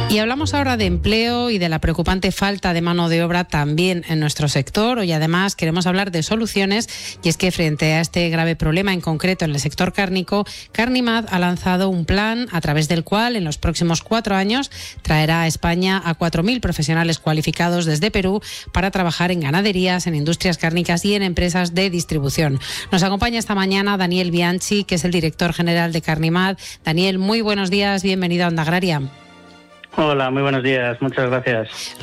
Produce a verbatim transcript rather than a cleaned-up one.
Y hablamos ahora de empleo y de la preocupante falta de mano de obra también en nuestro sector. Hoy además queremos hablar de soluciones, y es que frente a este grave problema en concreto en el sector cárnico, Carnimad ha lanzado un plan a través del cual en los próximos cuatro años traerá a España a cuatro mil profesionales cualificados desde Perú para trabajar en ganaderías, en industrias cárnicas y en empresas de distribución. Nos acompaña esta mañana Daniel Bianchi, que es el director general de Carnimad. Daniel, muy buenos días, bienvenido a Onda Agraria. Hola, muy buenos días, muchas gracias.